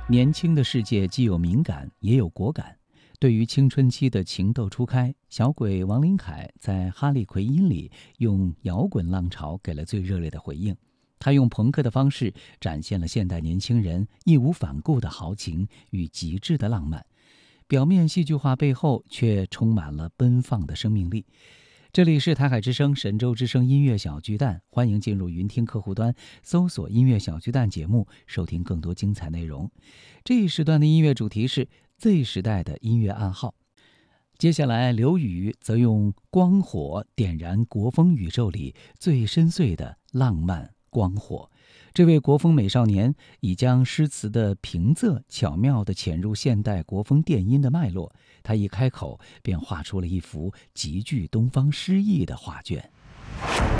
年轻的世界既有敏感，也有果敢。对于青春期的情窦初开，小鬼王琳凯在《哈利奎因》里用摇滚浪潮给了最热烈的回应。他用朋克的方式展现了现代年轻人义无反顾的豪情与极致的浪漫，表面戏剧化背后却充满了奔放的生命力。这里是台海之声神州之声音乐小巨蛋，欢迎进入云听客户端搜索音乐小巨蛋节目，收听更多精彩内容。这一时段的音乐主题是 Z 时代的音乐暗号。接下来刘宇则用光火点燃国风宇宙里最深邃的浪漫光火。这位国风美少年已将诗词的平仄巧妙地潜入现代国风电音的脉络，他一开口便画出了一幅极具东方诗意的画卷。